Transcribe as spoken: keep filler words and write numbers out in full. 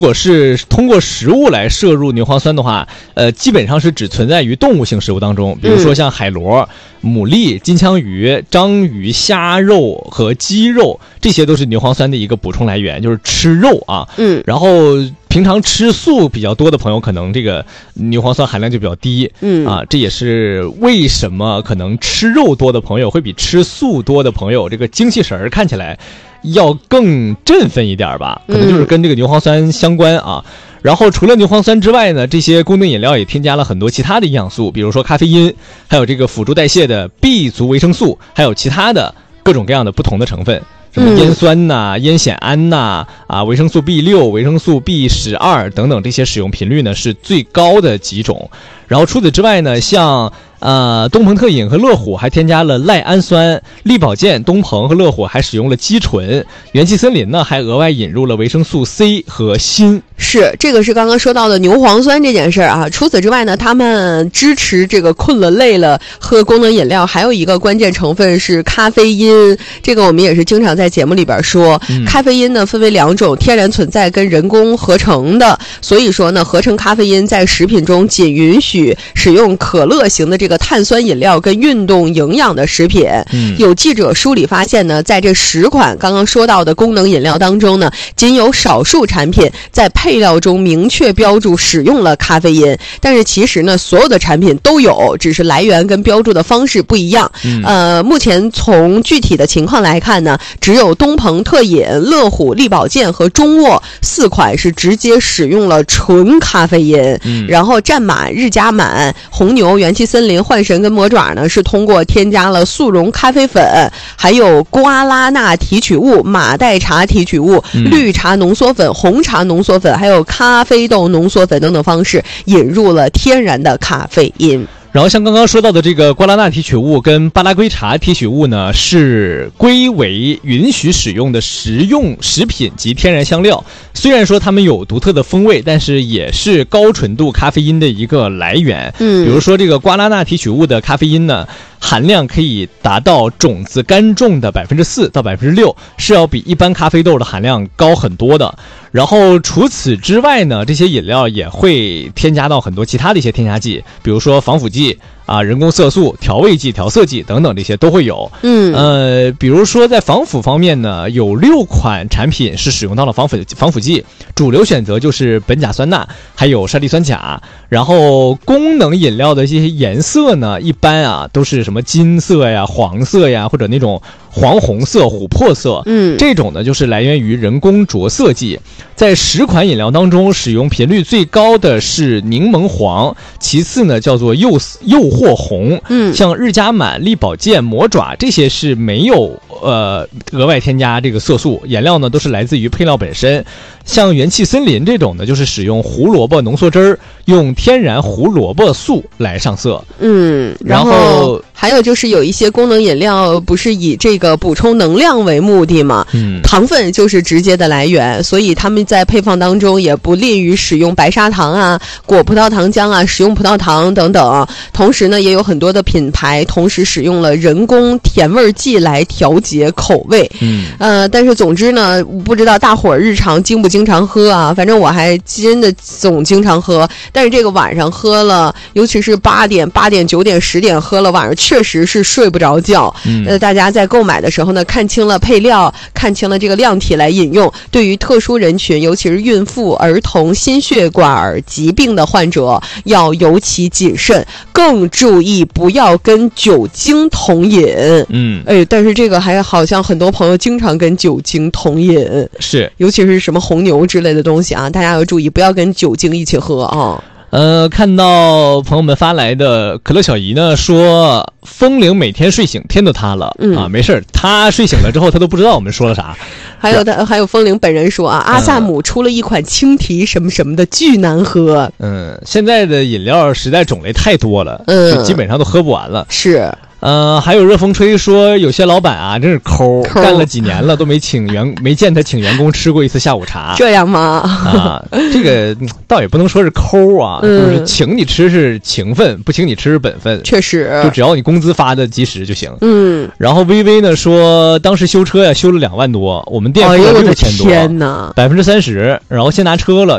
如果是通过食物来摄入牛磺酸的话，呃，基本上是只存在于动物性食物当中，比如说像海螺、牡蛎、金枪鱼、章鱼、虾肉和鸡肉，这些都是牛磺酸的一个补充来源，就是吃肉啊。 嗯， 然后平常吃素比较多的朋友，可能这个牛磺酸含量就比较低。 嗯啊，这也是为什么可能吃肉多的朋友会比吃素多的朋友这个精气神儿看起来要更振奋一点吧，可能就是跟这个牛磺酸相关啊。嗯、然后除了牛磺酸之外呢，这些功能饮料也添加了很多其他的营养素，比如说咖啡因，还有这个辅助代谢的 B 族维生素，还有其他的各种各样的不同的成分，什么烟酸呐、烟酰胺呐、啊维生素 B 六、维生素 B 十二等等，这些使用频率呢是最高的几种。然后除此之外呢，像呃，东鹏特饮和乐虎还添加了赖氨酸，力保健、东鹏和乐虎还使用了肌醇，元气森林呢还额外引入了维生素 C 和锌。 是，这个是刚刚说到的牛磺酸这件事儿啊。除此之外呢，他们支持这个困了累了喝功能饮料，还有一个关键成分是咖啡因。这个我们也是经常在节目里边说，嗯、咖啡因呢分为两种，天然存在跟人工合成的。所以说呢，合成咖啡因在食品中仅允许使用可乐型的这个碳酸饮料跟运动营养的食品。嗯、有记者梳理发现呢，在这十款刚刚说到的功能饮料当中呢，仅有少数产品在配料中明确标注使用了咖啡因，但是其实呢，所有的产品都有，只是来源跟标注的方式不一样。嗯、呃，目前从具体的情况来看呢，只有东鹏特饮、乐虎、力保健和中沃四款是直接使用了纯咖啡因。嗯、然后战马、日加满、红牛、元气森林、幻神跟魔爪呢，是通过添加了速溶咖啡粉，还有瓜拉纳提取物、马黛茶提取物、嗯、绿茶浓缩粉、红茶浓缩粉，还有咖啡豆浓缩粉等等方式引入了天然的咖啡因。 然后像刚刚说到的这个瓜拉纳提取物跟巴拉圭茶提取物呢，是归为允许使用的食用食品及天然香料。虽然说它们有独特的风味，但是也是高纯度咖啡因的一个来源。嗯，比如说这个瓜拉纳提取物的咖啡因呢，含量可以达到种子干重的百分之四到百分之六，是要比一般咖啡豆的含量高很多的。然后除此之外呢，这些饮料也会添加到很多其他的一些添加剂，比如说防腐剂啊、人工色素、调味剂、调色剂等等，这些都会有。嗯，呃，比如说在防腐方面呢，有六款产品是使用到了防腐防腐剂，主流选择就是苯甲酸钠，还有沙地酸钾。然后功能饮料的这些颜色呢，一般啊都是什么金色呀、黄色呀，或者那种黄红色、琥珀色。嗯，这种呢就是来源于人工着色剂。在十款饮料当中，使用频率最高的是柠檬黄，其次呢叫做诱诱惑红。嗯，像日加满、力保健、魔爪这些是没有呃额外添加这个色素，颜料呢都是来自于配料本身。像元气森林这种呢，就是使用胡萝卜浓缩汁儿，用天然胡萝卜素来上色。 嗯，然后, 然后还有就是有一些功能饮料不是以这个补充能量为目的嘛，嗯，糖分就是直接的来源，所以他们在配方当中也不利于使用白砂糖啊、果葡萄糖浆啊、食用葡萄糖等等。同时呢，也有很多的品牌同时使用了人工甜味剂来调节口味。嗯，呃，但是总之呢，不知道大伙儿日常经不经常喝啊？反正我还真的总经常喝，但是这个晚上喝了，尤其是八点、八点、九点、十点喝了，晚上确实是睡不着觉。嗯，呃，大家在购买的时候呢，看清了配料，看清了这个量体来饮用。对于特殊人群，尤其是孕妇、儿童、心血管疾病的患者，要尤其谨慎，更注意不要跟酒精同饮。嗯，哎，但是这个还好像很多朋友经常跟酒精同饮， 是， 尤其是什么红牛之类的东西啊，大家要注意，不要跟酒精一起喝啊。 呃，看到朋友们发来的可乐小姨呢说，风铃每天睡醒天都塌了。嗯啊，没事，他睡醒了之后他都不知道我们说了啥。 还有他还有风铃本人说啊，阿萨姆出了一款青提什么什么的，巨难喝。 嗯，现在的饮料实在种类太多了，嗯，就基本上都喝不完了。 是。 呃，还有热风吹说，有些老板啊，真是抠，干了几年了都没请员，没见他请员工吃过一次下午茶。 这样吗？ 啊，这个倒也不能说是抠啊，嗯、就是请你吃是情分，不请你吃是本分。 确实， 就只要你工资发的及时就行。嗯。然后微微呢说，当时修车呀修了两万多，我们店付了六千多， 天哪， 百分之三十，然后先拿车了。